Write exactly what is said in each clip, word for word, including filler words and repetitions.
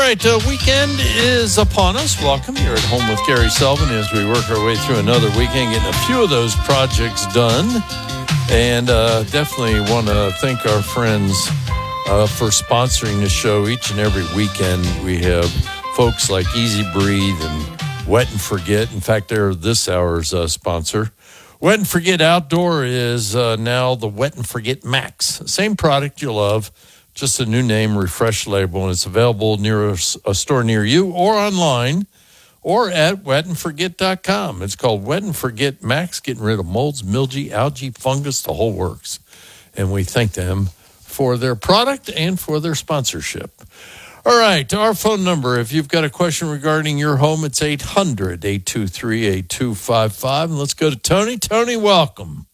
right, uh, weekend is upon us. Welcome. You're at home with Gary Sullivan as we work our way through another weekend, getting a few of those projects done. And uh, definitely want to thank our friends uh, for sponsoring the show each and every weekend. We have folks like Easy Breathe and Wet and Forget. In fact, they're this hour's uh, sponsor. Wet and Forget Outdoor is uh, now the Wet and Forget Max. Same product you love. Just a new name, refreshed label, and it's available near a, a store near you or online or at wet and forget dot com. It's called Wet and Forget Max, getting rid of molds, mildew, algae, fungus, the whole works. And we thank them for their product and for their sponsorship. All right, our phone number, if you've got a question regarding your home, it's eight hundred, eight two three, eight two five five. And let's go to Tony. Tony, welcome.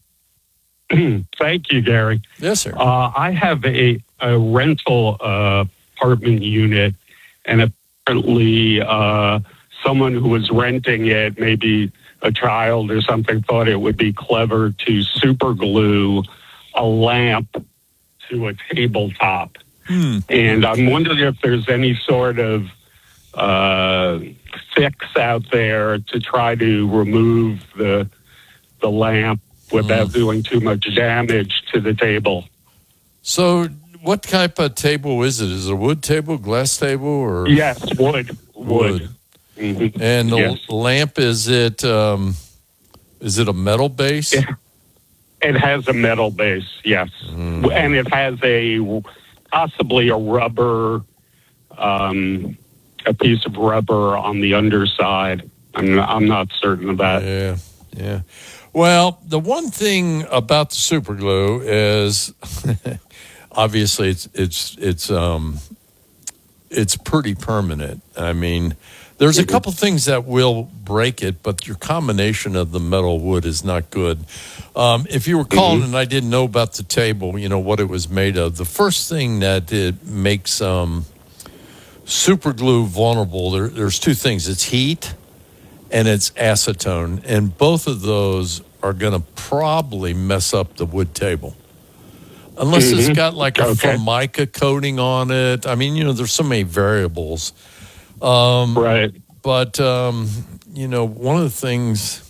Thank you, Gary. Yes, sir. Uh, I have a, a rental uh, apartment unit, and apparently uh, someone who was renting it, maybe a child or something, thought it would be clever to super glue a lamp to a tabletop. Hmm. And I'm wondering if there's any sort of uh, fix out there to try to remove the the lamp without mm. doing too much damage to the table. So what type of table is it? Is it a wood table, glass table, or? Yes, wood. Wood. wood. Mm-hmm. And the yes. lamp, is it um, is it a metal base? It, it has a metal base, yes. Mm. And it has a possibly a rubber, um, a piece of rubber on the underside. I'm not, I'm not certain of that. Yeah, yeah. Well, the one thing about the super glue is obviously it's it's it's um it's pretty permanent. I mean, there's a couple things that will break it, but your combination of the metal wood is not good. Um, if you were calling mm-hmm. and I didn't know about the table, you know what it was made of. The first thing that it makes um, super glue vulnerable. There, there's two things: it's heat. And it's acetone, and both of those are going to probably mess up the wood table. Unless mm-hmm. it's got like a okay. Formica coating on it. I mean, you know, there's so many variables. Um, right. But, um, you know, one of the things,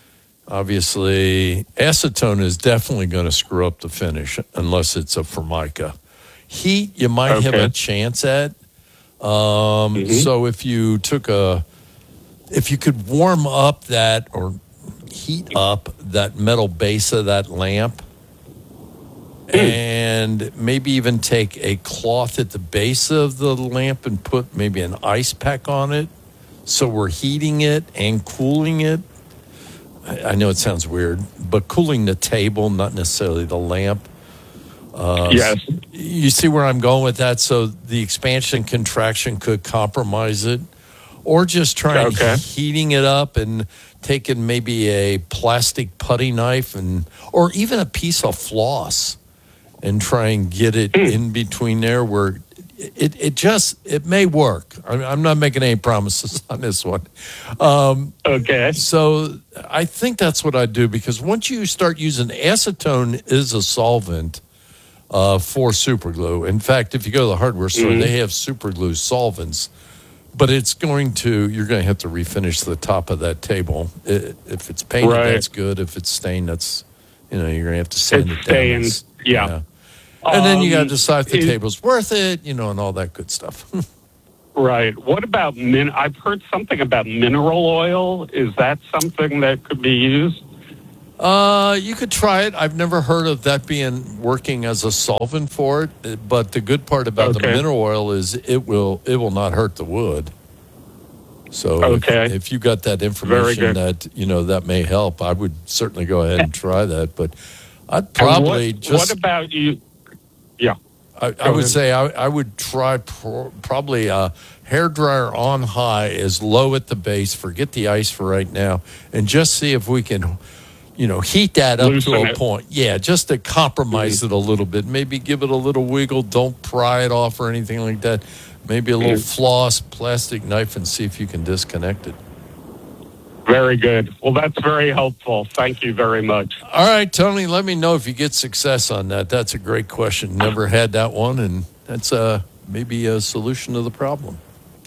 obviously, acetone is definitely going to screw up the finish unless it's a Formica. Heat, you might okay. have a chance at. Um, mm-hmm. So if you took a... If you could warm up that or heat up that metal base of that lamp mm. and maybe even take a cloth at the base of the lamp and put maybe an ice pack on it so we're heating it and cooling it. I, I know it sounds weird, but cooling the table, not necessarily the lamp. Uh, yes. You see where I'm going with that? So the expansion contraction could compromise it. Or just trying okay. heating it up and taking maybe a plastic putty knife and or even a piece of floss and try and get it mm. in between there where it, it just, it may work. I'm not making any promises on this one. Um, okay. So I think that's what I do because once you start using acetone is a solvent uh, for super glue. In fact, if you go to the hardware store, mm. they have super glue solvents. But it's going to, you're going to have to refinish the top of that table. It, if it's painted, right. that's good. If it's stained, that's, you know, you're going to have to sand it's it down. Stained, yeah. yeah. And um, then you got to decide if the is, table's worth it, you know, and all that good stuff. Right. What about, min- I've heard something about mineral oil. Is that something that could be used? Uh, you could try it. I've never heard of that being working as a solvent for it. But the good part about okay. the mineral oil is it will it will not hurt the wood. So okay. if, if you got that information that you know that may help, I would certainly go ahead and try that. But I'd probably what, just. What about you? Yeah, I, I would ahead. say I, I would try pro, probably a hairdryer on high, as low at the base. Forget the ice for right now, and just see if we can. You know, heat that up Loosen to a it. point. Yeah, just to compromise mm-hmm. it a little bit. Maybe give it a little wiggle. Don't pry it off or anything like that. Maybe a little mm-hmm. floss, plastic knife, and see if you can disconnect it. Very good. Well, that's very helpful. Thank you very much. All right, Tony, let me know if you get success on that. That's a great question. Never had that one, and that's uh, maybe a solution to the problem.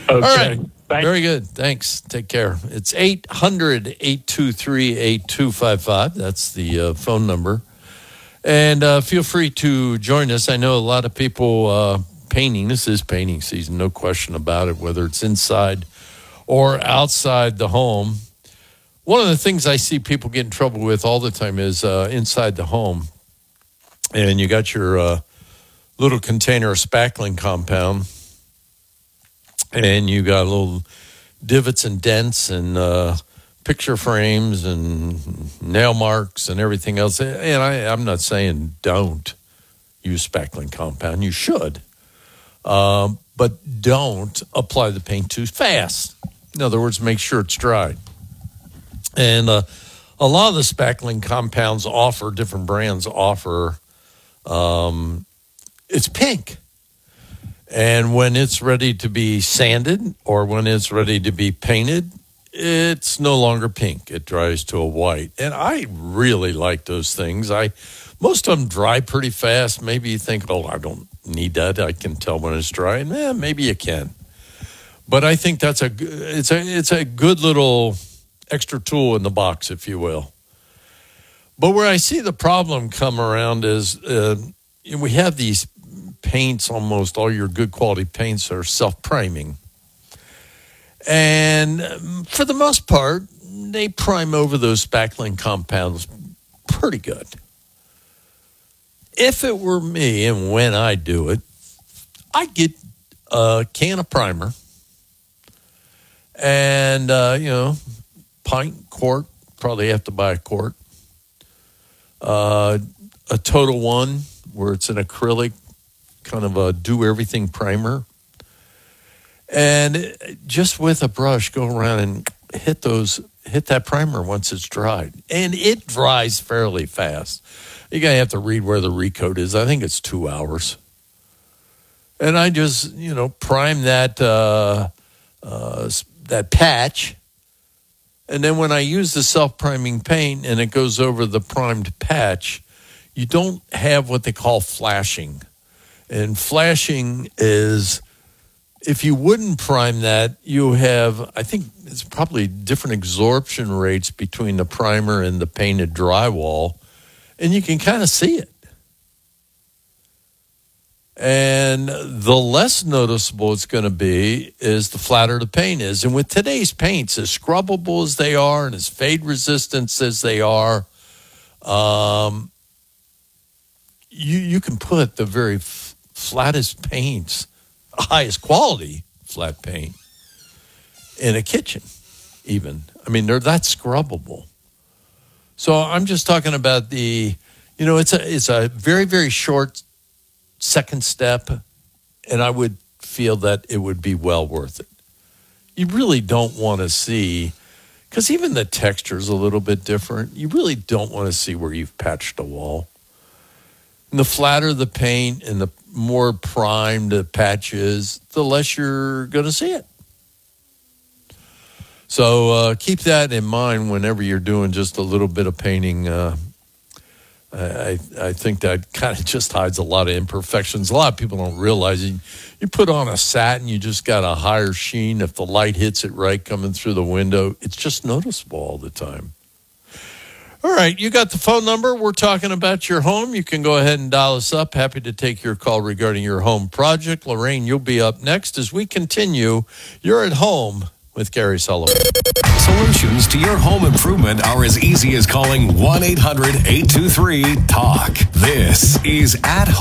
Okay. All right. Thank Very good. Thanks. Take care. It's eight hundred, eight two three, eight two five five. That's the uh, phone number. And uh, feel free to join us. I know a lot of people uh, painting. This is painting season, no question about it, whether it's inside or outside the home. One of the things I see people get in trouble with all the time is uh, inside the home. And you got your uh, little container of spackling compound. And you got little divots and dents and uh, picture frames and nail marks and everything else. And I, I'm not saying don't use spackling compound. You should. Um, but don't apply the paint too fast. In other words, make sure it's dry. And uh, a lot of the spackling compounds offer, different brands offer, um, it's pink. And when it's ready to be sanded or when it's ready to be painted, it's no longer pink. It dries to a white. And I really like those things. I most of them dry pretty fast. Maybe you think, oh, I don't need that. I can tell when it's dry. And eh, maybe you can. But I think that's a it's a it's a good little extra tool in the box, if you will. But where I see the problem come around is uh, we have these paints, almost all your good quality paints are self-priming. And for the most part, they prime over those spackling compounds pretty good. If it were me and when I do it, I'd get a can of primer and, uh, you know, pint, quart, probably have to buy a quart. Uh, a Total One where it's an acrylic, kind of a do-everything primer. And just with a brush, go around and hit those, hit that primer once it's dried. And it dries fairly fast. You're going to have to read where the recoat is. I think it's two hours. And I just, you know, prime that, uh, uh, that patch. And then when I use the self-priming paint and it goes over the primed patch, you don't have what they call flashing. And flashing is, if you wouldn't prime that, you have, I think it's probably different absorption rates between the primer and the painted drywall, and you can kind of see it. And the less noticeable it's going to be is the flatter the paint is. And with today's paints, as scrubbable as they are and as fade resistant as they are, um, you, you can put the very flattest paints, highest quality flat paint in a kitchen even. I mean, they're that scrubbable. So I'm just talking about the, you know, it's a it's a very, very short second step, and I would feel that it would be well worth it. You really don't want to see, because even the texture is a little bit different, you really don't want to see where you've patched a wall. And the flatter the paint and the more primed the patch is, the less you're going to see it. So uh, keep that in mind whenever you're doing just a little bit of painting. Uh, I, I think that kind of just hides a lot of imperfections. A lot of people don't realize it. You put on a satin, you just got a higher sheen. If the light hits it right coming through the window, it's just noticeable all the time. All right, you got the phone number. We're talking about your home. You can go ahead and dial us up. Happy to take your call regarding your home project. Lorraine, you'll be up next as we continue. You're at home with Gary Sullivan. Solutions to your home improvement are as easy as calling one eight hundred eight two three talk. This is At Home.